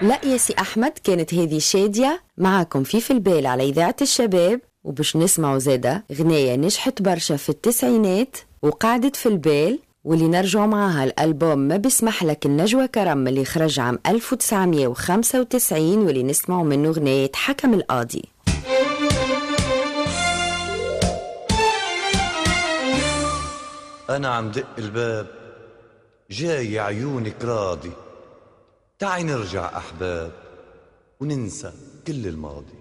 لا يا سي أحمد، كانت هذه شادية معاكم في البال على إذاعة الشباب، وباش نسمعوا زادة غنية نجحت برشا في التسعينات وقعدت في البال، واللي نرجعوا معاها الألبوم ما بيسمح لك النجوى كرم اللي خرج عام 1995، واللي نسمعوا منه غنية حكم القاضي. أنا عم دق الباب، جاي عيونك راضي، تعي نرجع أحباب وننسى كل الماضي.